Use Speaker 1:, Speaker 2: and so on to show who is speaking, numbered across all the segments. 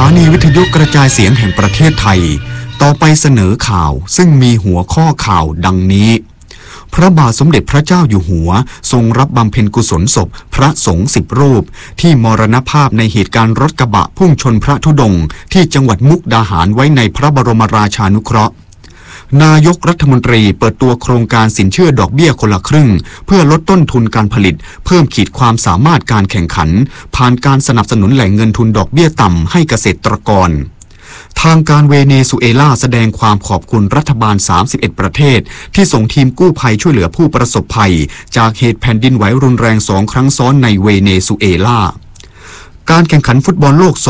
Speaker 1: านีวิทยุกระจายเสียงแห่งประเทศไทยต่อไปเสนอข่าวซึ่งมีหัวข้อข่าวดังนี้พระบาทสมเด็จพระเจ้าอยู่หัวทรงรับบำเพ็ญกุศลศพพระสงฆ์10 รูปที่มรณภาพในเหตุการณ์รถกระบะพุ่งชนพระธุดงค์ที่จังหวัดมุกดาหารไว้ในพระบรมราชานุเคราะห์นายกรัฐมนตรีเปิดตัวโครงการสินเชื่อดอกเบี้ยคนละครึ่งเพื่อลดต้นทุนการผลิตเพิ่มขีดความสามารถการแข่งขันผ่านการสนับสนุนแหล่งเงินทุนดอกเบี้ยต่ำให้เกษตรกรทางการเวเนซุเอลาแสดงความขอบคุณรัฐบาล31ประเทศที่ส่งทีมกู้ภัยช่วยเหลือผู้ประสบภัยจากเหตุแผ่นดินไหวรุนแรง2 ครั้งซ้อนในเวเนซุเอลาการแข่งขันฟุตบอลโลก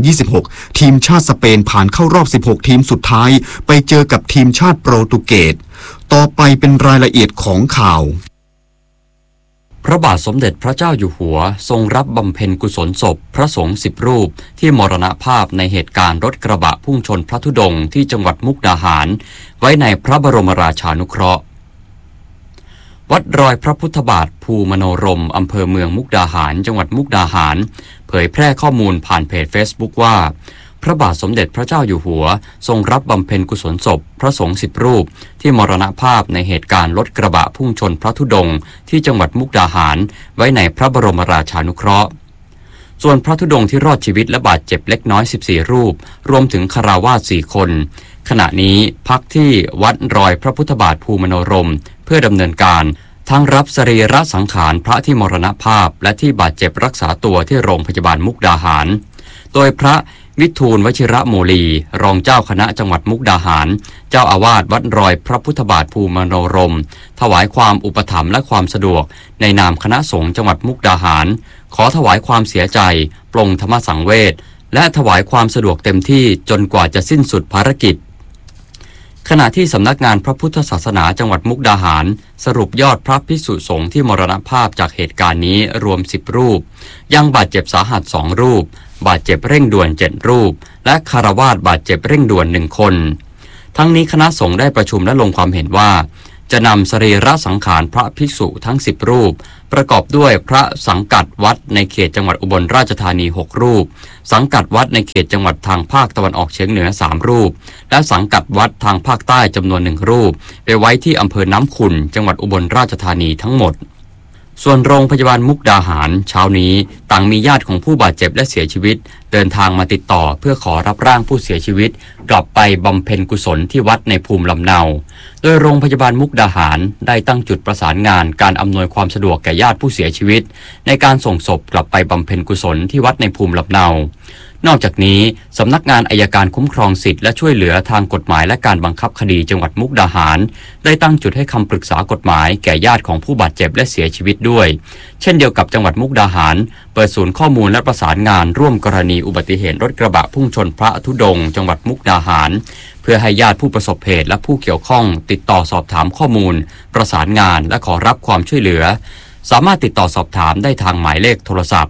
Speaker 1: 2026 ทีมชาติสเปนผ่านเข้ารอบ16 ทีมสุดท้ายไปเจอกับทีมชาติโปรตุเกสต่อไปเป็นรายละเอียดของข่าว
Speaker 2: พระบาทสมเด็จพระเจ้าอยู่หัวทรงรับบำเพ็ญกุศลศพพระสงฆ์10 รูปที่มรณภาพในเหตุการณ์รถกระบะพุ่งชนพระธุดงค์ที่จังหวัดมุกดาหารไว้ในพระบรมราชานุเคราะห์วัดรอยพระพุทธบาทภูมโนรมอำเภอเมืองมุกดาหารจังหวัดมุกดาหารเผยแพร่ข้อมูลผ่านเพจ Facebook ว่าพระบาทสมเด็จพระเจ้าอยู่หัวทรงรับบำเพ็ญกุศลศพพระสงฆ์10 รูปที่มรณภาพในเหตุการณ์รถกระบะพุ่งชนพระธุดงค์ที่จังหวัดมุกดาหารไว้ในพระบรมราชานุเคราะห์ส่วนพระธุดงค์ที่รอดชีวิตและบาดเจ็บเล็กน้อย14 รูปรวมถึงคฤหัสถ์4 คนขณะนี้พักที่วัดรอยพระพุทธบาทภูมโนรมเพื่อดำเนินการทั้งรับสรีระสังขารพระที่มรณภาพและที่บาดเจ็บรักษาตัวที่โรงพยาบาลมุกดาหารโดยพระวิทูลวชิระโมลีรองเจ้าคณะจังหวัดมุกดาหารเจ้าอาวาสวัดรอยพระพุทธบาทภูมโนรมถวายความอุปถัมภ์และความสะดวกในนามคณะสงฆ์จังหวัดมุกดาหารขอถวายความเสียใจปลงธรรมสังเวชและถวายความสะดวกเต็มที่จนกว่าจะสิ้นสุดภารกิจขณะที่สำนักงานพระพุทธศาสนาจังหวัดมุกดาหารสรุปยอดพระภิกษุสงฆ์ที่มรณภาพจากเหตุการณ์นี้รวม10 รูปยังบาดเจ็บสาหัส2 รูปบาดเจ็บเร่งด่วน7 รูปและคฤหัสถ์บาดเจ็บเร่งด่วน1 คนทั้งนี้คณะสงฆ์ได้ประชุมและลงความเห็นว่าจะนำสรีระสังขารพระภิกษุทั้ง10 รูปประกอบด้วยพระสังกัดวัดในเขตจังหวัดอุบลราชธานี6 รูปสังกัดวัดในเขตจังหวัดทางภาคตะวันออกเฉียงเหนือ3 รูปและสังกัดวัดทางภาคใต้จำนวน1 รูปไปไว้ที่อำเภอน้ำขุ่นจังหวัดอุบลราชธานีทั้งหมดส่วนโรงพยาบาลมุกดาหารเช้านี้ต่างมีญาติของผู้บาดเจ็บและเสียชีวิตเดินทางมาติดต่อเพื่อขอรับร่างผู้เสียชีวิตกลับไปบำเพ็ญกุศลที่วัดในภูมิลำเนาโดยโรงพยาบาลมุกดาหารได้ตั้งจุดประสานงานการอำนวยความสะดวกแก่ญาติผู้เสียชีวิตในการส่งศพกลับไปบำเพ็ญกุศลที่วัดในภูมิลำเนานอกจากนี้สำนักงานอัยการคุ้มครองสิทธิและช่วยเหลือทางกฎหมายและการบังคับคดีจังหวัดมุกดาหารได้ตั้งจุดให้คำปรึกษากฎหมายแก่ญาติของผู้บาดเจ็บและเสียชีวิตด้วยเช่นเดียวกับจังหวัดมุกดาหารเปิดศูนย์ข้อมูลและประสานงานร่วมกรณีอุบัติเหตุรถกระบะพุ่งชนพระธุดงค์จังหวัดมุกดาหารเพื่อให้ญาติผู้ประสบเหตุและผู้เกี่ยวข้องติดต่อสอบถามข้อมูลประสานงานและขอรับความช่วยเหลือสามารถติดต่อสอบถามได้ทางหมายเลขโทรศัพท์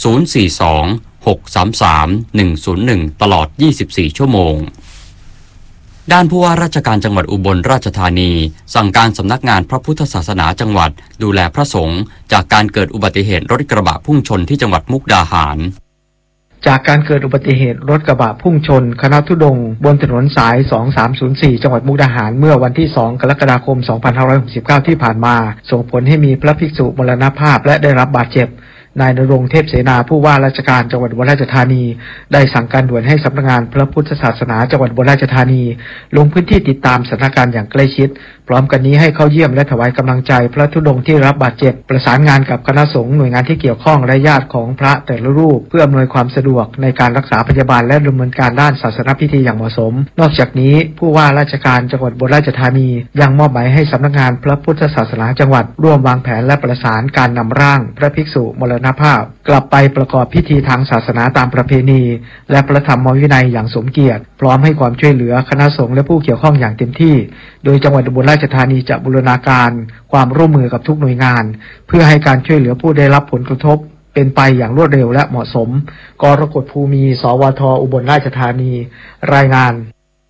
Speaker 2: 042-633-101ตลอด24 ชั่วโมงด้านผู้ว่าราชการจังหวัดอุบลราชธานีสั่งการสำนักงานพระพุทธศาสนาจังหวัดดูแลพระสงฆ์จากการเกิดอุบัติเหตุรถกระบะพุ่งชนที่จังหวัดมุกดาหาร
Speaker 3: จากการเกิดอุบัติเหตุรถกระบะพุ่งชนคณะธุดงค์บนถนนสาย2304จังหวัดมุกดาหารเมื่อวันที่2 กรกฎาคม 2569ที่ผ่านมาส่งผลให้มีพระภิกษุมรณภาพและได้รับบาดเจ็บนายณรงค์เทพเสนาผู้ว่าราชการจังหวัดอุบลราชธานีได้สั่งการด่วนให้สำนักงานพระพุทธศาสนาจังหวัดอุบลราชธานีลงพื้นที่ติดตามสถานการณ์อย่างใกล้ชิดพร้อมกันนี้ให้เข้าเยี่ยมและถวายกำลังใจพระธุดงค์ที่รับบาดเจ็บประสานงานกับคณะสงฆ์หน่วยงานที่เกี่ยวข้องและญาติของพระแต่ละรูปเพื่ออำนวยความสะดวกในการรักษาพยาบาลและดำเนินการด้านศาสนพิธีอย่างเหมาะสมนอกจากนี้ผู้ว่าราชการจังหวัดอุบลราชธานียังมอบหมายให้สำนักงานพระพุทธศาสนาจังหวัดร่วมวางแผนและประสานการนำร่างพระภิกษุมรณภาพกลับไปประกอบพิธีทางศาสนาตามประเพณีและพระธรรมวินัยอย่างสมเกียรติพร้อมให้ความช่วยเหลือคณะสงฆ์และผู้เกี่ยวข้องอย่างเต็มที่โดยจังหวัดอุบลราชธานีจะบูรณาการความร่วมมือกับทุกหน่วยงานเพื่อให้การช่วยเหลือผู้ได้รับผลกระทบเป็นไปอย่างรวดเร็วและเหมาะสมกรกฎภูมิสวทอุบลราชธานีรายงาน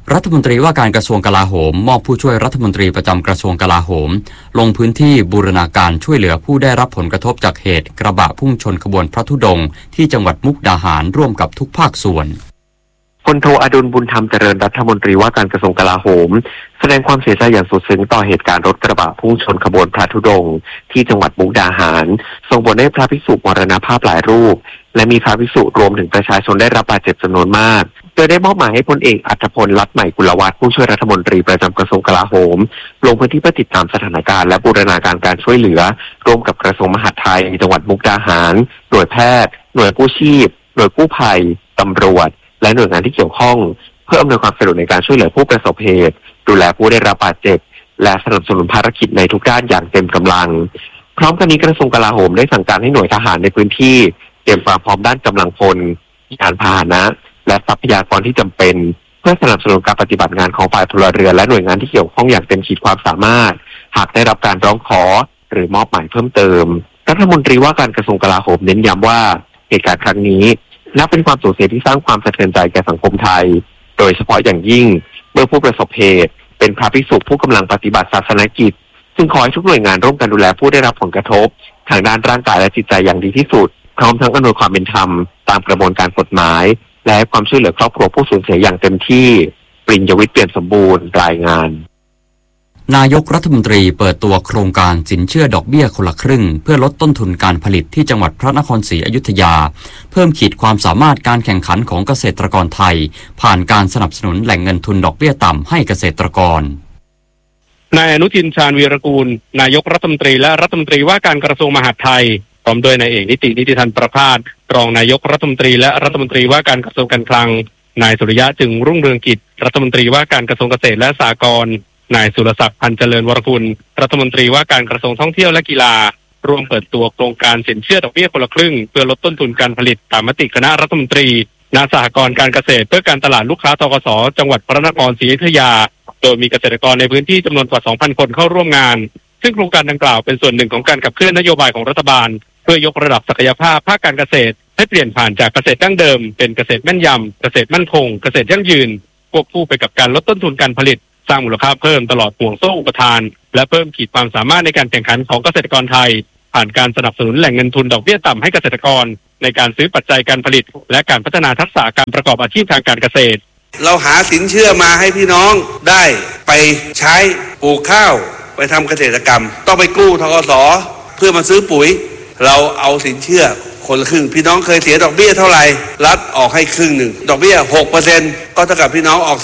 Speaker 2: รัฐมนตรีว่าการกระทรวงกลาโหมมอบผู้ช่วยรัฐมนตรีประจำกระทรวงกลาโหมลงพื้นที่บูรณาการช่วยเหลือผู้ได้รับผลกระทบจากเหตุกระบะพุ่งชนขบวนพระธุดงค์ที่จังหวัดมุกดาหารร่วมกับทุกภาคส่วน
Speaker 4: พลโทอดุลบุญธรรมเจริญรัฐมนตรีว่าการกระทรวงกลาโหมแสดงความเสียใจอย่างสุดซึ้งต่อเหตุการณ์รถกระบะพุ่งชนขบวนพระธุดงค์ที่จังหวัดมุกดาหารส่งผลให้พระภิกษุมรณภาพหลายรูปและมีพระภิกษุรวมถึงประชาชนได้รับบาดเจ็บจำนวนมากโดยได้มอบหมายให้พลเอกอัฐพล ลัดใหม่กุลวัฒน์ผู้ช่วยรัฐมนตรีประจำกระทรวงกลาโหมลงพื้นที่เพื่อติดตามสถานการณ์และบูรณาการการช่วยเหลือร่วมกับกระทรวงมหาดไทยจังหวัดมุกดาหารหน่วยแพทย์หน่วยกู้ชีพหน่วยกู้ภัยตำรวจและหน่วยงานที่เกี่ยวข้องเพื่ออำนวยความสะดวกในการช่วยเหลือผู้ประสบเหตุดูแลผู้ได้รับบาดเจ็บและสนับสนุนภารกิจในทุกด้านอย่างเต็มกำลังพร้อมกันนี้กระทรวงกลาโหมได้สั่งการให้หน่วยทหารในพื้นที่เตรียมความพร้อมด้านกำลังพลยานพาหนะและทรัพยากรที่จำเป็นเพื่อสนับสนุนการปฏิบัติงานของฝ่ายพลเรือนและหน่วยงานที่เกี่ยวข้องอย่างเต็มขีดความสามารถหากได้รับการร้องขอหรือมอบหมายเพิ่มเติมรัฐมนตรีว่าการกระทรวงกลาโหมเน้นย้ำว่าเหตุการณ์ครั้งนี้นับเป็นความสูญเสียที่สร้างความสะเทือนใจแก่สังคมไทยโดยเฉพาะอย่างยิ่งเมื่อผู้ประสบเหตุเป็นพระภิกษุผู้กำลังปฏิบัติศาสนกิจซึ่งขอให้ทุกหน่วยงานร่วมกันดูแลผู้ได้รับผลกระทบทางด้านร่างกายและจิตใจอย่างดีที่สุดพร้อมทั้งอำนวยความเป็นธรรมตามกระบวนการกฎหมายและให้ความช่วยเหลือครอบครัวผู้สูญเสียอย่างเต็มที่ปริญญวิทย์เปลี่ยนสมบูรณ์รายงาน
Speaker 2: นายกรัฐมนตรีเปิดตัวโครงการสินเชื่อดอกเบี้ยคนละครึ่งเพื่อลดต้นทุนการผลิตที่จังหวัดพระนครศรีอยุธยาเพิ่มขีดความสามารถการแข่งขันของเกษตรกรไทยผ่านการสนับสนุนแหล่งเงินทุนดอกเบี้ยต่ำให้เกษตรกร
Speaker 5: นายอนุทินชาญวีรกูลนายกรัฐมนตรีและรัฐมนตรีว่าการกระทรวงมหาดไทยพร้อมด้วยนายเอกนิติธันประภาสรองนายกรัฐมนตรีและรัฐมนตรีว่าการกระทรวงการคลังนายสุริยะจึงรุ่งเรืองกิจรัฐมนตรีว่าการกระทรวงเกษตรและสหกรณ์นายสุรศักดิ์พันธ์เจริญวรกุลรัฐมนตรีว่าการกระทรวงท่องเที่ยวและกีฬาร่วมเปิดตัวโครงการสินเชื่อดอกเบี้ยคนละครึ่งเพื่อลดต้นทุนการผลิตตามมติคณะรัฐมนตรีณสหกรณ์การเกษตรเพื่อการตลาดลูกค้าธกส.จังหวัดพระนครศรีอยุธยาโดยมีเกษตรกรในพื้นที่จำนวนกว่า 2,000 คนเข้าร่วมงานซึ่งโครงการดังกล่าวเป็นส่วนหนึ่งของการขับเคลื่อนนโยบายของรัฐบาลเพื่อยกระดับศักยภาพภาคการเกษตรให้เปลี่ยนผ่านจากเกษตรดั้งเดิมเป็นเกษตรแม่นยำเกษตรมั่นคงเกษตรยั่งยืนควบคู่ไปกับการลดต้นทุนการผลิตสร้างมูลค่าเพิ่มตลอดห่วงโซ่อุปทานและเพิ่มขีดความสามารถในการแข่งขันของเกษตรกรไทยผ่านการสนับสนุนแหล่งเงินทุนดอกเบี้ยต่ำให้เกษตรกรในการซื้อปัจจัยการผลิตและการพัฒนาทักษะการประกอบอาชีพทางการเกษตร
Speaker 6: เราหาสินเชื่อมาให้พี่น้องได้ไปใช้ปลูกข้าวไปทำเกษตรกรรมต้องไปกู้ธกส.เพื่อมาซื้อปุ๋ยเราเอาสินเชื่อคนละครึ่งพี่น้องเคยเสียดอกเบี้ยเท่าไหร่รัฐออกให้ครึ่งหนึ่งดอกเบี้ย 6% ก็เท่ากับพี่น้องออก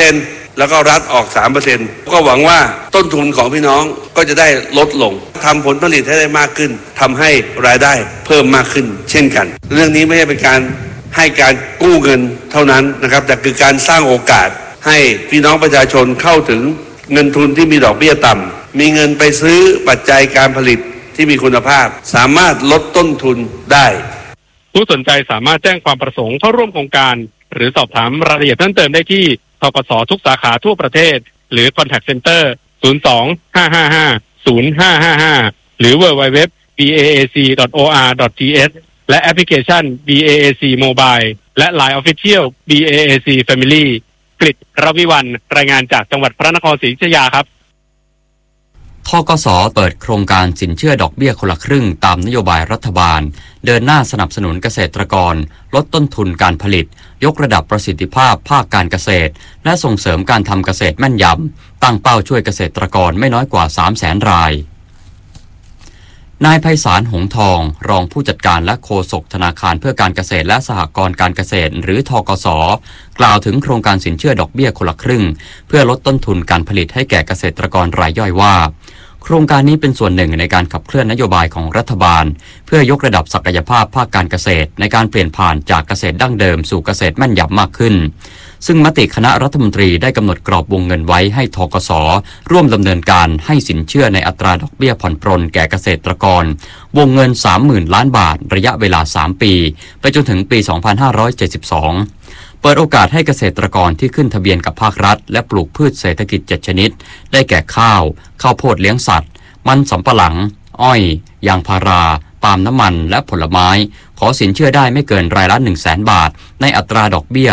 Speaker 6: 3%แล้วก็รัฐออก 3% ก็หวังว่าต้นทุนของพี่น้องก็จะได้ลดลงทำผลผลิตให้ได้มากขึ้นทำให้รายได้เพิ่มมากขึ้นเช่นกันเรื่องนี้ไม่ใช่เป็นการให้การกู้เงินเท่านั้นนะครับแต่คือการสร้างโอกาสให้พี่น้องประชาชนเข้าถึงเงินทุนที่มีดอกเบี้ยต่ำมีเงินไปซื้อปัจจัยการผลิตที่มีคุณภาพสามารถลดต้นทุนได้
Speaker 5: ผู้สนใจสามารถแจ้งความประสงค์เข้าร่วมโครงการหรือสอบถามรายละเอียดเพิ่มเติมได้ที่ธกส.ทุกสาขาทั่วประเทศหรือ Contact Center 02-555-0555 หรือ www.baac.or.th และแอปพลิเคชัน BAAC Mobile และ Line Official BAAC Family กฤษ รวิวรรณรายงานจากจังหวัดพระนครศรีอยุธยาครับ
Speaker 2: ธกส.เปิดโครงการสินเชื่อดอกเบี้ยคนละครึ่งตามนโยบายรัฐบาลเดินหน้าสนับสนุนเกษตรกรลดต้นทุนการผลิตยกระดับประสิทธิภาพภาคการเกษตรและส่งเสริมการทำเกษตรแม่นยำตั้งเป้าช่วยเกษตรกรไม่น้อยกว่า 300,000 รายนายไพศาลหงทองรองผู้จัดการและโฆษกธนาคารเพื่อการเกษตรและสหกรณ์การเกษตรหรือธกส.กล่าวถึงโครงการสินเชื่อดอกเบี้ยคนละครึ่งเพื่อลดต้นทุนการผลิตให้แก่เกษตรกรรายย่อยว่าโครงการนี้เป็นส่วนหนึ่งในการขับเคลื่อนนโยบายของรัฐบาลเพื่อยกระดับศักยภาพภาคการเกษตรในการเปลี่ยนผ่านจากเกษตรดั้งเดิมสู่เกษตรแม่นยำมากขึ้นซึ่งมติคณะรัฐมนตรีได้กำหนดกรอบวงเงินไว้ให้ธกส.ร่วมดำเนินการให้สินเชื่อในอัตราดอกเบี้ยผ่อนปรนแก่เกษตรกรวงเงิน 30,000 ล้านบาทระยะเวลา 3 ปีไปจนถึงปี 2572เปิดโอกาสให้เกษตรกรที่ขึ้นทะเบียนกับภาครัฐและปลูกพืชเศรษฐกิจ7ชนิดได้แก่ข้าวโพดเลี้ยงสัตว์มันสำปะหลังอ้อยยางพาราปาล์มน้ำมันและผลไม้ขอสินเชื่อได้ไม่เกินรายละ 100,000 บาทในอัตราดอกเบี้ย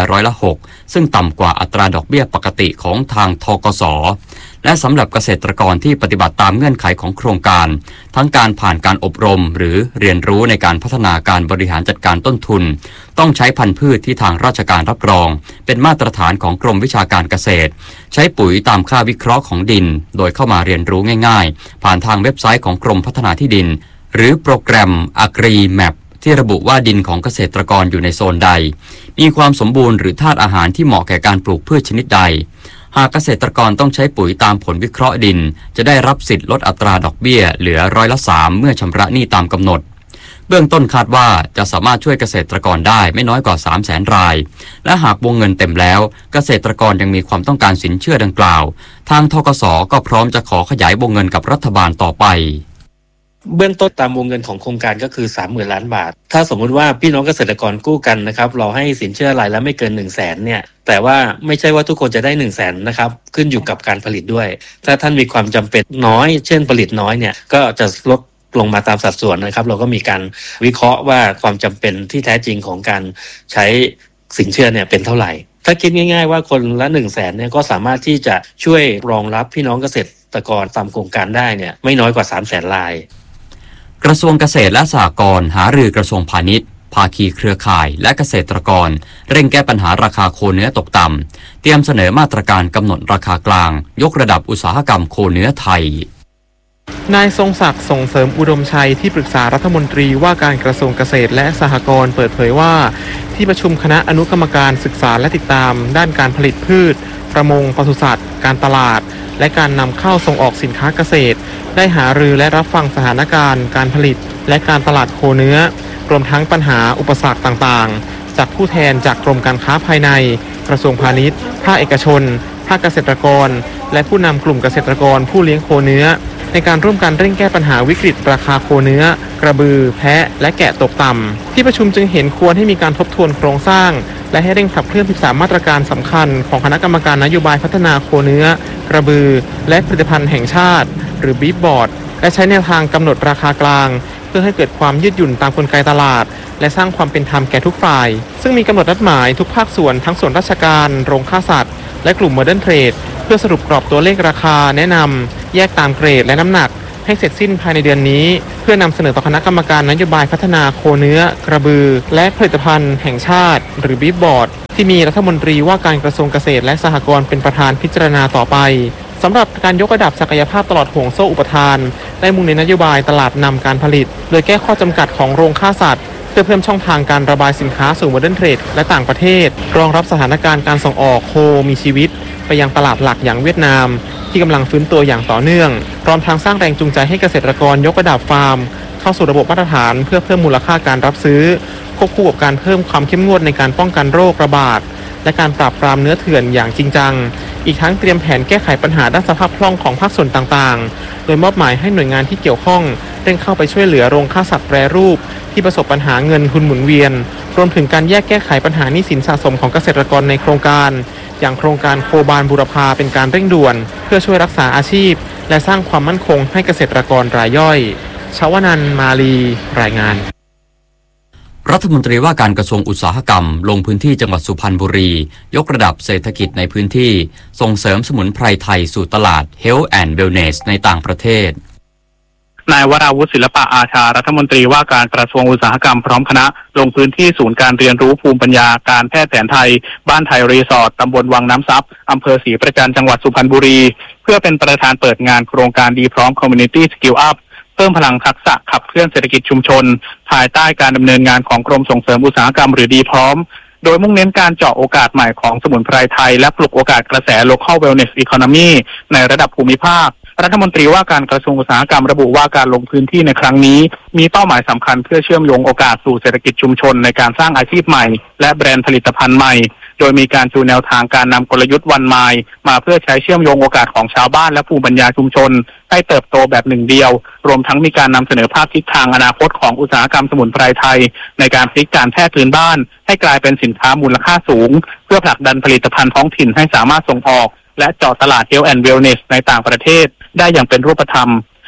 Speaker 2: 6%ซึ่งต่ำกว่าอัตราดอกเบี้ยปกติของทางธกส.และสำหรับเกษตรกรที่ปฏิบัติตามเงื่อนไขของโครงการทั้งการผ่านการอบรมหรือเรียนรู้ในการพัฒนาการบริหารจัดการต้นทุนต้องใช้พันธุ์พืชที่ทางราชการรับรองเป็นมาตรฐานของกรมวิชาการเกษตรใช้ปุ๋ยตามค่าวิเคราะห์ของดินโดยเข้ามาเรียนรู้ง่ายๆผ่านทางเว็บไซต์ของกรมพัฒนาที่ดินหรือโปรแกรม AgriMap ที่ระบุว่าดินของเกษตรกรอยู่ในโซนใดมีความสมบูรณ์หรือธาตุอาหารที่เหมาะแก่การปลูกพืชชนิดใดหากเกษตรกรต้องใช้ปุ๋ยตามผลวิเคราะห์ดินจะได้รับสิทธิ์ลดอัตราดอกเบี้ยเหลือ3%เมื่อชำระหนี้ตามกำหนดเบื้องต้นคาดว่าจะสามารถช่วยเกษตรกรได้ไม่น้อยกว่า 300,000 รายและหากวงเงินเต็มแล้วเกษตรกรยังมีความต้องการสินเชื่อดังกล่าวทางธกส.ก็พร้อมจะขอขยายวงเงินกับรัฐบาลต่อไป
Speaker 7: เบื้องต้นตามวงเงินของโครงการก็คือ 30,000 ล้านบาทถ้าสมมุติว่าพี่น้องเกษตรกรกู้กันนะครับเราให้สินเชื่อรายละไม่เกิน 100,000 เนี่ยแต่ว่าไม่ใช่ว่าทุกคนจะได้ 100,000 นะครับขึ้นอยู่กับการผลิตด้วยถ้าท่านมีความจำเป็นน้อยเช่นผลิตน้อยเนี่ยก็จะลดลงมาตามสัดส่วนนะครับเราก็มีการวิเคราะห์ว่าความจำเป็นที่แท้จริงของการใช้สินเชื่อเนี่ยเป็นเท่าไหร่ถ้าคิดง่ายๆว่าคนละ 100,000 เนี่ยก็สามารถที่จะช่วยรองรับพี่น้องเกษตรกรตามโครงการได้เนี่ยไม่น้อยกว่า 300,000 ราย
Speaker 2: กระทรวงเกษตรและสหกรณ์หารือกระทรวงพาณิชย์ภาคีเครือข่ายและเกษตรกรเร่งแก้ปัญหาราคาโคเนื้อตกต่ำเตรียมเสนอมาตรการกำหนดราคากลางยกระดับอุตสาหกรรมโคเนื้อไทย
Speaker 3: นายทรงศักดิ์ส่งเสริมอุดมชัยที่ปรึกษารัฐมนตรีว่าการกระทรวงเกษตรและสหกรณ์เปิดเผยว่าที่ประชุมคณะอนุกรรมการศึกษาและติดตามด้านการผลิตพืชประมงปศุสัตว์การตลาดและการนำเข้าส่งออกสินค้าเกษตรได้หารือและรับฟังสถานการณ์การผลิตและการตลาดโคเนื้อรวมทั้งปัญหาอุปสรรคต่างๆจากผู้แทนจากกรมการค้าภายในกระทรวงพาณิชย์ภาคเอกชนภาคเกษตรกรและผู้นำกลุ่มเกษตรกรผู้เลี้ยงโคเนื้อในการร่วมกันเร่งแก้ปัญหาวิกฤตราคาโคเนื้อกระบือแพะและแกะตกต่ำที่ประชุมจึงเห็นควรให้มีการทบทวนโครงสร้างและให้เร่งขับเคลื่อน13มาตรการสำคัญของคณะกรรมการนโยบายพัฒนาโคเนื้อกระบือและผลิตภัณฑ์แห่งชาติหรือบีฟบอร์ดและใช้แนวทางกำหนดราคากลางเพื่อให้เกิดความยืดหยุ่นตามกลไกตลาดและสร้างความเป็นธรรมแก่ทุกฝ่ายซึ่งมีกำหนดนัดหมายทุกภาคส่วนทั้งส่วนราชการโรงฆ่าสัตว์และกลุ่มโมเดิร์นเทรดเพื่อสรุปกรอบตัวเลขราคาแนะนำแยกตามเกรดและน้ำหนักให้เสร็จสิ้นภายในเดือนนี้เพื่อนำเสนอต่อคณะกรรมการนโยบายพัฒนาโคเนื้อกระบือและผลิตภัณฑ์แห่งชาติหรือบีฟบอร์ดที่มีรัฐมนตรีว่าการกระทรวงเกษตรและสหกรณ์เป็นประธานพิจารณาต่อไปสำหรับการยกระดับศักยภาพตลอดห่วงโซ่อุปทานได้มุ่งในนโยบายตลาดนำการผลิตโดยแก้ข้อจำกัดของโรงฆ่าสัตว์เพื่อเพิ่มช่องทางการระบายสินค้าสู่โมเดิร์นเทรดและต่างประเทศรองรับสถานการณ์การส่งออกโคมีชีวิตไปยังตลาดหลักอย่างเวียดนามที่กำลังฟื้นตัวอย่างต่อเนื่องพร้อมทางสร้างแรงจูงใจให้เกษตรกรยกระดับฟาร์มเข้าสู่ระบบมาตรฐานเพื่อเพิ่มมูลค่าการรับซื้อควบคู่กับการเพิ่มความเข้มงวดในการป้องกันโรคระบาดและการปราบปรามเนื้อเถื่อนอย่างจริงจังอีกทั้งเตรียมแผนแก้ไขปัญหาด้านสภาพคล่องของภาคส่วนต่างๆโดยมอบหมายให้หน่วยงานที่เกี่ยวข้องเร่งเข้าไปช่วยเหลือโรงฆ่าสัตว์แปรรูปที่ประสบปัญหาเงินทุนหมุนเวียนรวมถึงการแยกแก้ไขปัญหาหนี้สินสะสมของเกษตรกรในโครงการอย่างโครงการโคบานบูรพาเป็นการเร่งด่วนเพื่อช่วยรักษาอาชีพและสร้างความมั่นคงให้เกษตรกรรายย่อยชวนันท์มาลีรายงาน
Speaker 2: รัฐมนตรีว่าการกระทรวงอุตสาหกรรมลงพื้นที่จังหวัดสุพรรณบุรียกระดับเศรษฐกิจในพื้นที่ส่งเสริมสมุนไพรไทยสู่ตลาด Health and Wellness ในต่างประเทศ
Speaker 5: นายวราวุฒิศิลปะอาชารัฐมนตรีว่าการกระทรวงอุตสาหกรรมพร้อมคณะลงพื้นที่ศูนย์การเรียนรู้ภูมิปัญญาการแพทย์แผนไทยบ้านไทยรีสอร์ทตำบลวังน้ำซับอำเภอศรีประจันจังหวัดสุพรรณบุรีเพื่อเป็นประธานเปิดงานโครงการดีพร้อม Community Skill Up เพิ่มพลังทักษะขับเคลื่อนเศรษฐกิจชุมชนภายใต้การดำเนินงานของกรมส่งเสริมอุตสาหกรรมหรือดีพร้อมโดยมุ่งเน้นการเจาะโอกาสใหม่ของสมุนไพรไทยและปลุกโอกาสกระแส Local Wellness Economy ในระดับภูมิภาครัฐมนตรีว่าการกระทรวงอุตสาหกรรมระบุว่าการลงพื้นที่ในครั้งนี้มีเป้าหมายสำคัญเพื่อเชื่อมโยงโอกาสสู่เศรษฐกิจชุมชนในการสร้างอาชีพใหม่และแบรนด์ผลิตภัณฑ์ใหม่โดยมีการชูแนวทางการนำกลยุทธ์วันไมล์มาเพื่อใช้เชื่อมโยงโอกาสของชาวบ้านและภูมิปัญญาชุมชนให้เติบโตแบบหนึ่งเดียวรวมทั้งมีการนำเสนอภาพทิศทางอนาคตของอุตสาหกรรมสมุนไพรไทยในการพลิกการแพทย์พื้นบ้านให้กลายเป็นสินค้ามูลค่าสูงเพื่อผลักดันผลิตภัณฑ์ท้องถิ่นให้สามารถส่งออกและเจาะตลาด Health and Wellness ในต่างประเทศได้อย่างเป็นรูปธรรม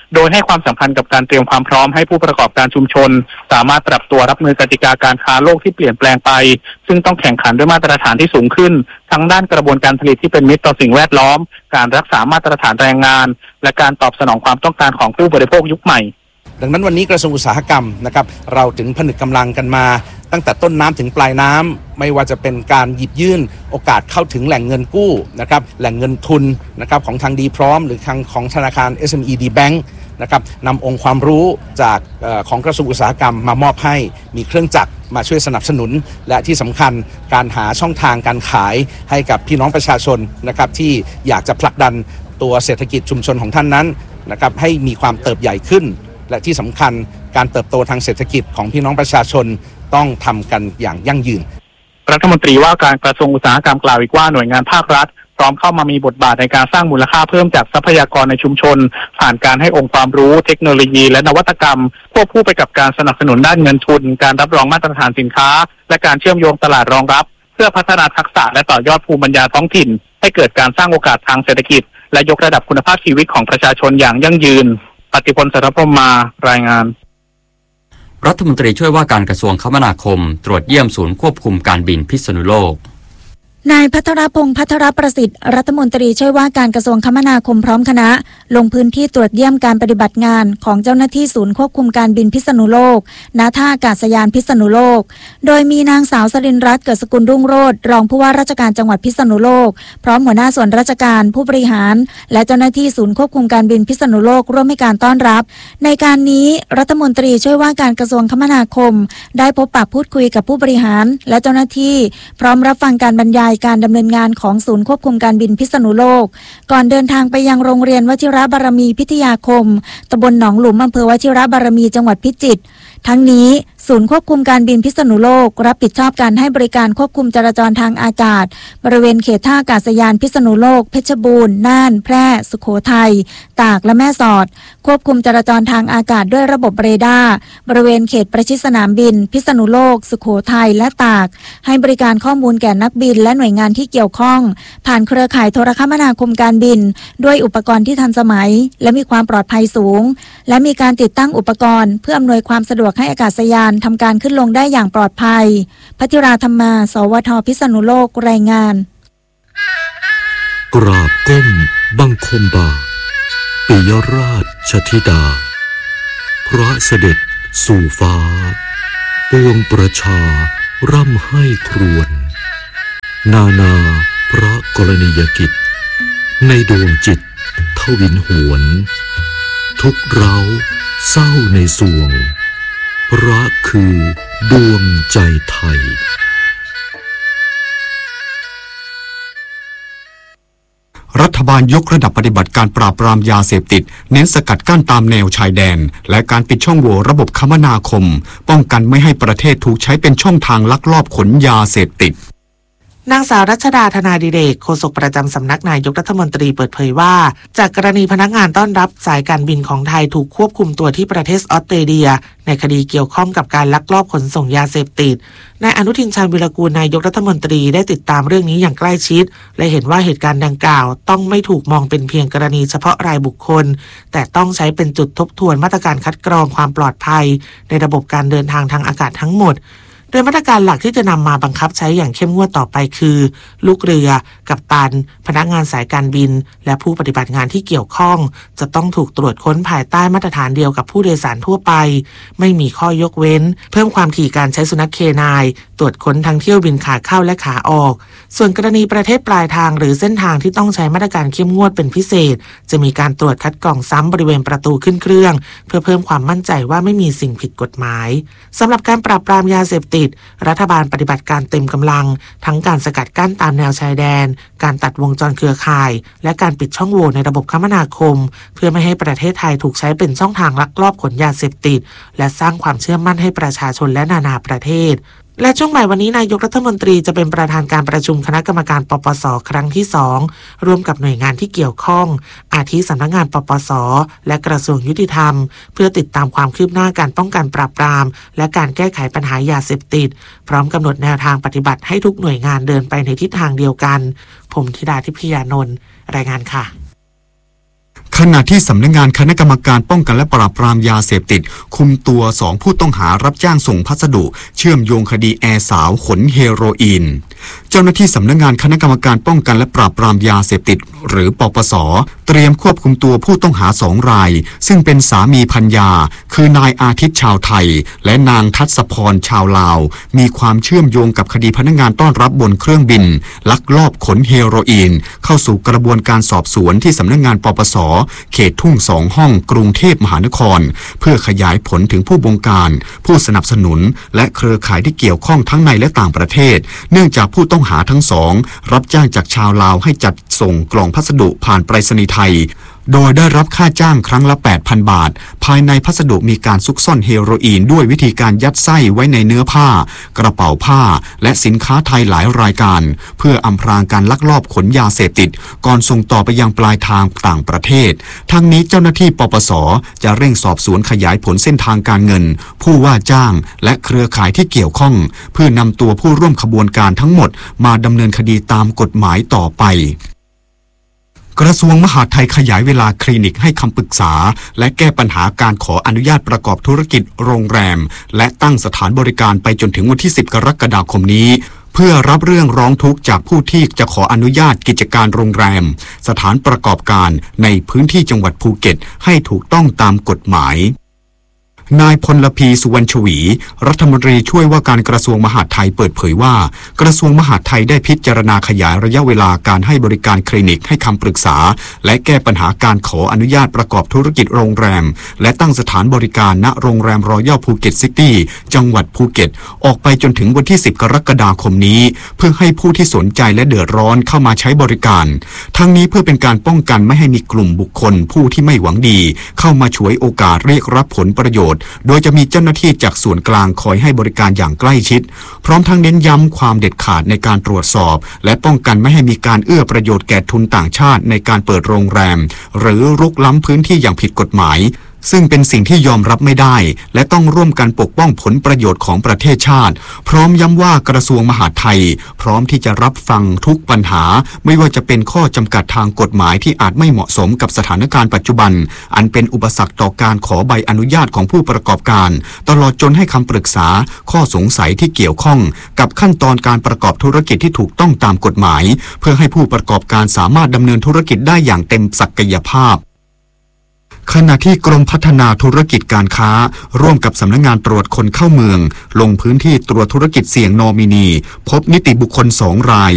Speaker 8: โดยให้ความสำคัญกับการเตรียมความพร้อมให้ผู้ประกอบการชุมชนสามารถปรับตัวรับมือกติกาการค้าโลกที่เปลี่ยนแปลงไปซึ่งต้องแข่งขันด้วยมาตรฐานที่สูงขึ้นทั้งด้านกระบวนการผลิตที่เป็นมิตรต่อสิ่งแวดล้อมการรักษามาตรฐานแรงงานและการตอบสนองความต้องการของผู้บริโภคยุคใหม่
Speaker 9: ดังนั้นวันนี้กระทรวงอุตสาหกรรมนะครับเราถึงผนึกกำลังกันมาตั้งแต่ต้นน้ำถึงปลายน้ำไม่ว่าจะเป็นการหยิบยื่นโอกาสเข้าถึงแหล่งเงินกู้นะครับแหล่งเงินทุนนะครับของทางดีพร้อมหรือทางของธนาคาร SME D Bank นะครับนำองค์ความรู้จากของกระทรวงอุตสาหกรรมมามอบให้มีเครื่องจักรมาช่วยสนับสนุนและที่สำคัญการหาช่องทางการขายให้กับพี่น้องประชาชนนะครับที่อยากจะผลักดันตัวเศรษฐกิจชุมชนของท่านนั้นนะครับให้มีความเติบใหญ่ขึ้นและที่สำคัญการเติบโตทางเศรษฐกิจของพี่น้องประชาชนต้องทำกันอย่างยั่งยืน
Speaker 8: รัฐมนตรีว่าการกระทรวงอุตสาหกรรมกล่าวอีกว่าหน่วยงานภาครัฐพร้อมเข้ามามีบทบาทในการสร้างมูลค่าเพิ่มจากทรัพยากรในชุมชนผ่านการให้องค์ความรู้เทคโนโลยีและนวัตกรรมควบคู่ไปกับการสนับสนุนด้านเงินทุนการรับรองมาตรฐานสินค้าและการเชื่อมโยงตลาดรองรับเพื่อพัฒนาทักษะและต่อยอดภูมิปัญญาท้องถิ่นให้เกิดการสร้างโอกาสทางเศรษฐกิจและยกระดับคุณภาพชีวิตของประชาชนอย่างยั่งยืนปฏิพล สรพรหมมารายงาน
Speaker 2: รัฐมนตรีช่วยว่าการกระทรวงคมนาคมตรวจเยี่ยมศูนย์ควบคุมการบินพิษณุโลก
Speaker 10: นายภัทรพงษ์ภัทรประสิทธิ์รัฐมนตรีช่วยว่าการกระทรวงคมนาคมพร้อมคณะลงพื้นที่ตรวจเยี่ยมการปฏิบัติงานของเจ้าหน้าที่ศูนย์ควบคุมการบินพิษณุโลกณท่าอากาศยานพิษณุโลกโดยมีนางสาวสรินทร์รัตน์เกิดสกุลรุ่งโรจน์รองผู้ว่าราชการจังหวัดพิษณุโลกพร้อมหัวหน้าส่วนราชการผู้บริหารและเจ้าหน้าที่ศูนย์ควบคุมการบินพิษณุโลกร่วมให้การต้อนรับในการนี้รัฐมนตรีช่วยว่าการกระทรวงคมนาคมได้พบปะพูดคุยกับผู้บริหารและเจ้าหน้าที่พร้อมรับฟังการบรรยายการดำเนินงานของศูนย์ควบคุมการบินพิษณุโลกก่อนเดินทางไปยังโรงเรียนวชิรบารมีพิทยาคมตำบลหนองหลุมอำเภอวชิรบารมีจังหวัดพิจิตรทั้งนี้ศูนย์ควบคุมการบินพิษณุโลกรับผิดชอบการให้บริการควบคุมจราจรทางอากาศบริเวณเขตท่าอากาศยานพิษณุโลกเพชรบูรณ์น่านแพร่สุโขทัยตากและแม่สอดควบคุมจราจรทางอากาศด้วยระบบเรดาร์บริเวณเขตประชิดสนามบินพิษณุโลกสุโขทัยและตากให้บริการข้อมูลแก่นักบินและหน่วยงานที่เกี่ยวข้องผ่านเครือข่ายโทรคมนาคมการบินด้วยอุปกรณ์ที่ทันสมัยและมีความปลอดภัยสูงและมีการติดตั้งอุปกรณ์เพื่ออำนวยความสะดวกให้อากาศยานทำการขึ้นลงได้อย่างปลอดภัยพัทิราธรรมา สวท พิษณุโลกรายงาน
Speaker 11: กราบก้มบังคมบาทปิยราชธิดาพระเสด็จสู่ฟ้าปวงประชาร่ำให้ครวญนานาพระกรณียกิจในดวงจิตทวินหวนทุกเร้าเศร้าในสวงพระคือดวงใจไทย
Speaker 1: รัฐบาลยกระดับปฏิบัติการปราบปรามยาเสพติดเน้นสกัดกั้นตามแนวชายแดนและการปิดช่องโหว่ระบบคมนาคมป้องกันไม่ให้ประเทศถูกใช้เป็นช่องทางลักลอบขนยาเสพติด
Speaker 12: นางสาวรัชดาธนาดิเรกโฆษกประจำสำนักนายกรัฐมนตรีเปิดเผยว่าจากกรณีพนักงานต้อนรับสายการบินของไทยถูกควบคุมตัวที่ประเทศออสเตรเลียในคดีเกี่ยวข้องกับการลักลอบขนส่งยาเสพติดนายอนุทินชาญวิรากูลนายกรัฐมนตรีได้ติดตามเรื่องนี้อย่างใกล้ชิดและเห็นว่าเหตุการณ์ดังกล่าวต้องไม่ถูกมองเป็นเพียงกรณีเฉพาะรายบุคคลแต่ต้องใช้เป็นจุดทบทวนมาตรการคัดกรองความปลอดภัยในระบบการเดินทางทางอากาศทั้งหมดโดยมาตรการหลักที่จะนำมาบังคับใช้อย่างเข้มงวดต่อไปคือลูกเรือกัปตันพนักงานสายการบินและผู้ปฏิบัติงานที่เกี่ยวข้องจะต้องถูกตรวจค้นภายใต้มาตรฐานเดียวกับผู้โดยสารทั่วไปไม่มีข้อยกเว้นเพิ่มความถี่การใช้สุนัขเคนายตรวจค้นทั้งเที่ยวบินขาเข้าและขาออกส่วนกรณีประเทศปลายทางหรือเส้นทางที่ต้องใช้มาตรการเข้มงวดเป็นพิเศษจะมีการตรวจคัดกรองซ้ำบริเวณประตูขึ้นเครื่องเพื่อเพิ่มความมั่นใจว่าไม่มีสิ่งผิดกฎหมายสำหรับการปราบปรามยาเสพติดรัฐบาลปฏิบัติการเต็มกำลังทั้งการสกัดกั้นตามแนวชายแดนการตัดวงจรเครือข่ายและการปิดช่องโหว่ในระบบคมนาคมเพื่อไม่ให้ประเทศไทยถูกใช้เป็นช่องทางลักลอบขนยาเสพติดและสร้างความเชื่อมั่นให้ประชาชนและนานาประเทศและช่วงบ่ายวันนี้นายกรัฐมนตรีจะเป็นประธานการประชุมคณะกรรมการปปส.ครั้งที่2ร่วมกับหน่วยงานที่เกี่ยวข้องอาทิสำนักงานปปส.และกระทรวงยุติธรรมเพื่อติดตามความคืบหน้าการป้องกันปราบปรามและการแก้ไขปัญหายาเสพติดพร้อมกำหนดแนวทางปฏิบัติให้ทุกหน่วยงานเดินไปในทิศทางเดียวกันผมธิดาทิพยานนท์รายงานค่ะ
Speaker 1: ขขณะที่สำนักงานคณะกรรมการป้องกันและปราบปรามยาเสพติดคุมตัว2ผู้ต้องหารับจ้างส่งพัสดุเชื่อมโยงคดีแอร์สาวขนเฮโรอีนเจ้าหน้าที่สำนักงานคณะกรรมการป้องกันและปราบปรามยาเสพติดหรือปปส.เตรียมควบคุมตัวผู้ต้องหา2 รายซึ่งเป็นสามีภรรยาคือนายอาทิตย์ชาวไทยและนางทัศพรชาวลาวมีความเชื่อมโยงกับคดีพนักงานต้อนรับบนเครื่องบินลักลอบขนเฮโรอีนเข้าสู่กระบวนการสอบสวนที่สำนักงานปปส.เขตทุ่ง2 ห้องกรุงเทพมหานครเพื่อขยายผลถึงผู้บงการผู้สนับสนุนและเครือข่ายที่เกี่ยวข้องทั้งในและต่างประเทศเนื่องจากผู้ต้องหาทั้ง2รับจ้างจากชาวลาวให้จัดส่งกล่องพัสดุผ่านไปรษณีย์ไทยโดยได้รับค่าจ้างครั้งละ 8,000 บาทภายในพัสดุมีการซุกซ่อนเฮโรอีนด้วยวิธีการยัดไส้ไว้ในเนื้อผ้ากระเป๋าผ้าและสินค้าไทยหลายรายการเพื่ออำพรางการลักลอบขนยาเสพติดก่อนส่งต่อไปยังปลายทางต่างประเทศทั้งนี้เจ้าหน้าที่ปปส.จะเร่งสอบสวนขยายผลเส้นทางการเงินผู้ว่าจ้างและเครือข่ายที่เกี่ยวข้องเพื่อนำตัวผู้ร่วมขบวนการทั้งหมดมาดำเนินคดีตามกฎหมายต่อไปกระทรวงมหาดไทยขยายเวลาคลินิกให้คำปรึกษาและแก้ปัญหาการขออนุญาตประกอบธุรกิจโรงแรมและตั้งสถานบริการไปจนถึงวันที่ 10 กรกฎาคมนี้เพื่อรับเรื่องร้องทุกข์จากผู้ที่จะขออนุญาตกิจการโรงแรมสถานประกอบการในพื้นที่จังหวัดภูเก็ตให้ถูกต้องตามกฎหมายนายพลพีสุวรรณชวีรัฐมนตรีช่วยว่าการกระทรวงมหาดไทยเปิดเผยว่ากระทรวงมหาดไทยได้พิจารณาขยายระยะเวลาการให้บริการคลินิกให้คำปรึกษาและแก้ปัญหาการขออนุญาตประกอบธุรกิจโรงแรมและตั้งสถานบริการณโรงแรมรอยัลภูเก็ตซิตี้จังหวัดภูเก็ตออกไปจนถึงวันที่ 10 กรกฎาคมนี้เพื่อให้ผู้ที่สนใจและเดือดร้อนเข้ามาใช้บริการทั้งนี้เพื่อเป็นการป้องกันไม่ให้มีกลุ่มบุคคลผู้ที่ไม่หวังดีเข้ามาฉวยโอกาสเรียกรับผลประโยชน์โดยจะมีเจ้าหน้าที่จากส่วนกลางคอยให้บริการอย่างใกล้ชิดพร้อมทั้งเน้นย้ำความเด็ดขาดในการตรวจสอบและป้องกันไม่ให้มีการเอื้อประโยชน์แก่ทุนต่างชาติในการเปิดโรงแรมหรือรุกล้ำพื้นที่อย่างผิดกฎหมายซึ่งเป็นสิ่งที่ยอมรับไม่ได้และต้องร่วมกันปกป้องผลประโยชน์ของประเทศชาติพร้อมย้ำว่ากระทรวงมหาดไทยพร้อมที่จะรับฟังทุกปัญหาไม่ว่าจะเป็นข้อจำกัดทางกฎหมายที่อาจไม่เหมาะสมกับสถานการณ์ปัจจุบันอันเป็นอุปสรรคต่อการขอใบอนุญาตของผู้ประกอบการตลอดจนให้คำปรึกษาข้อสงสัยที่เกี่ยวข้องกับขั้นตอนการประกอบธุรกิจที่ถูกต้องตามกฎหมายเพื่อให้ผู้ประกอบการสามารถดำเนินธุรกิจได้อย่างเต็มศักยภาพขณะที่กรมพัฒนาธุรกิจการค้าร่วมกับสำนักงานตรวจคนเข้าเมืองลงพื้นที่ตรวจธุรกิจเสี่ยงนอมินีพบนิติบุคคล2 ราย